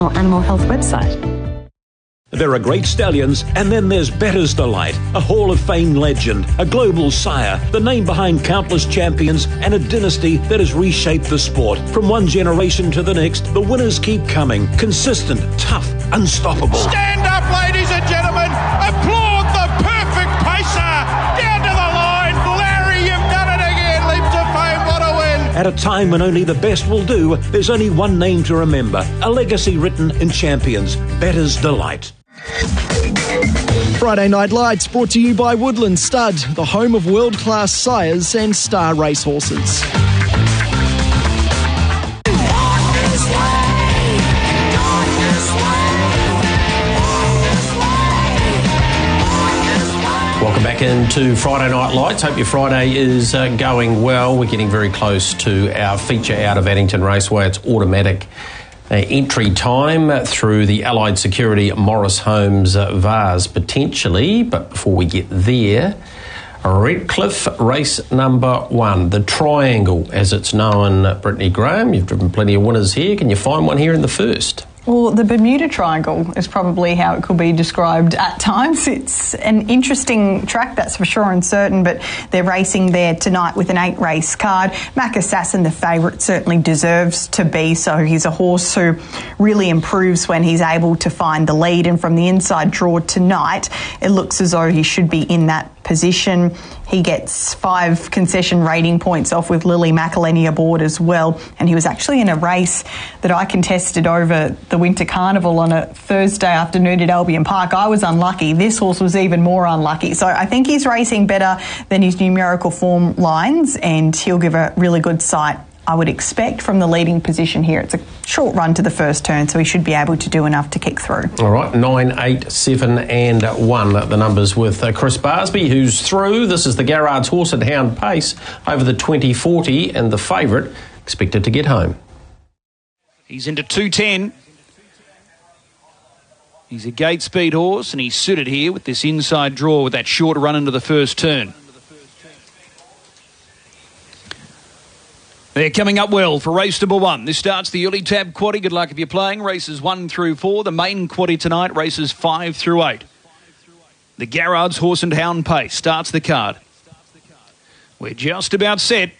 Animal Health website. There are great stallions, and then there's Bettor's Delight, a Hall of Fame legend, a global sire, the name behind countless champions, and a dynasty that has reshaped the sport. From one generation to the next, the winners keep coming. Consistent, tough, unstoppable. Stand up, ladies and gentlemen. Applaud the perfect pacer. Down to the line. Larry, you've done it again. Leap to fame, what a win. At a time when only the best will do, there's only one name to remember, a legacy written in champions, Bettor's Delight. Friday Night Lights brought to you by Woodland Stud, the home of world-class sires and star racehorses. Welcome back into Friday Night Lights. Hope your Friday is going well. We're getting very close to our feature out of Addington Raceway. It's automatic entry time through the Allied Security Morris Homes Vase potentially. But before we get there, Redcliffe race number 1, the Triangle as it's known. Brittany Graham, you've driven plenty of winners here. Can you find one here in the first? Well, the Bermuda Triangle is probably how it could be described at times. It's an interesting track, that's for sure and certain, but they're racing there tonight with an 8-race card. Mac Assassin, the favourite, certainly deserves to be so. He's a horse who really improves when he's able to find the lead, and from the inside draw tonight, it looks as though he should be in that position. He gets 5 concession rating points off with Lily McElhenney aboard as well, and he was actually in a race that I contested over the Winter Carnival on a Thursday afternoon at Albion Park. I was unlucky. This horse was even more unlucky. So I think he's racing better than his numerical form lines, and he'll give a really good sight, I would expect, from the leading position here. It's a short run to the first turn, so he should be able to do enough to kick through. All right, 9, 8, 7 and 1, the numbers with Chris Barsby, who's through. This is the Garrard's Horse and Hound pace over the 2040, and the favourite expected to get home. He's into 210. He's a gate speed horse, and he's suited here with this inside draw with that short run into the first turn. They're coming up well for race number 1. This starts the early tab quaddie. Good luck if you're playing. Races 1 through 4. The main quaddie tonight, races 5 through 8. The Garrard's Horse and Hound pace starts the card. We're just about set.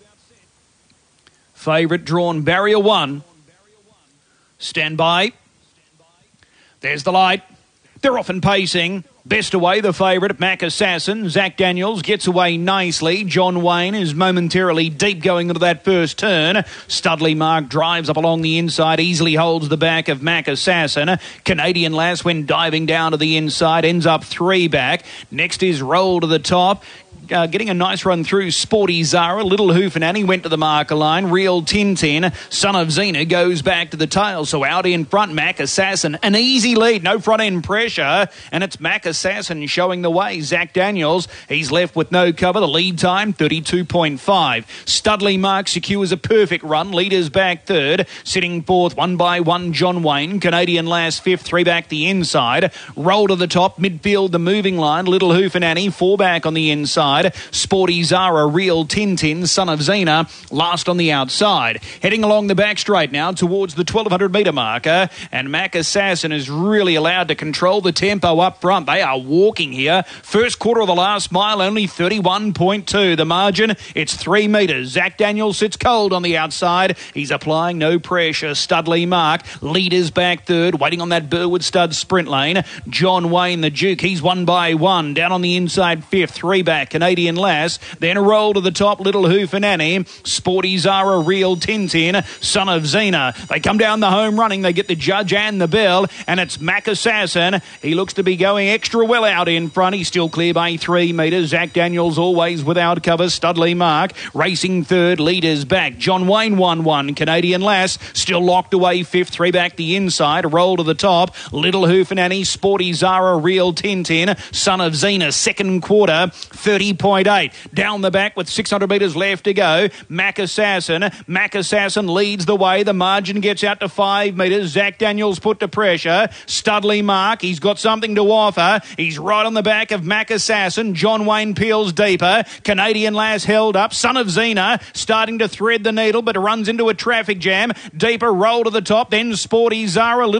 Favourite drawn, barrier 1. Stand by. There's the light. They're off and pacing. Best away, the favourite, Mac Assassin. Zach Daniels gets away nicely. John Wayne is momentarily deep going into that first turn. Studley Mark drives up along the inside, easily holds the back of Mac Assassin. Canadian Lass, when diving down to the inside, ends up 3 back. Next is Roll to the top. Getting a nice run through, Sporty Zara. Little Hoofananny went to the marker line. Real Tintin, Son of Xena, goes back to the tail. So out in front, Mac Assassin. An easy lead, no front end pressure. And it's Mac Assassin showing the way. Zach Daniels, he's left with no cover. The lead time, 32.5. Studley Mark secures a perfect run. Leaders back third. Sitting fourth, 1 by 1, John Wayne. Canadian Lass fifth, 3 back the inside. Roll to the top, midfield, the moving line. Little Hoofananny, 4 back on the inside. Sporty Zara, Real Tintin, Son of Xena, last on the outside. Heading along the back straight now towards the 1200 metre marker, and Mac Assassin is really allowed to control the tempo up front. They are walking here. First quarter of the last mile, only 31.2. The margin, it's 3 metres. Zach Daniels sits cold on the outside. He's applying no pressure. Studley Mark, leaders back third, waiting on that Burwood Stud sprint lane. John Wayne, the Duke, he's 1 by 1. Down on the inside, fifth, 3 back. Canadian Lass, then a roll to the top, Little Hoofananny, Sporty Zara, Real Tintin, Son of Xena. They come down the home running, they get the judge and the bell, and it's Mac Assassin. He looks to be going extra well out in front. He's still clear by 3 metres. Zach Daniels always without cover. Studley Mark racing third, leaders back. John Wayne 1-1. Canadian Lass still locked away fifth, 3 back the inside. Roll to the top, Little Hoofananny, Sporty Zara, Real Tintin, Son of Xena. Second quarter, 30.8. Down the back with 600 metres left to go. Mac Assassin leads the way. The margin gets out to 5 metres. Zach Daniels put to pressure. Studley Mark, he's got something to offer. Deeper. He's right on the back of Mac Assassin. John Wayne Peel's Deeper. Canadian Lass held up. Son of Xena starting to thread the needle, but runs into a traffic jam. Deeper roll to the top. Then Sporty Zara.